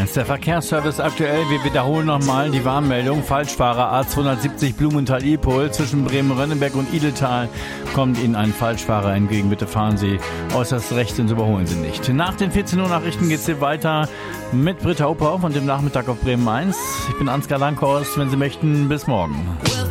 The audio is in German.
1. Der Verkehrsservice aktuell. Wir wiederholen nochmal die Warnmeldung. Falschfahrer A270 Blumenthal-Ipol zwischen Bremen-Rönnenberg und Idetal kommt Ihnen ein Falschfahrer entgegen. Bitte fahren Sie äußerst rechts und überholen Sie nicht. Nach den 14 Uhr Nachrichten geht es hier weiter mit Britta Ophoff und dem Nachmittag auf Bremen 1. Ich bin Ansgar Lankhorst. Wenn Sie möchten, bis morgen.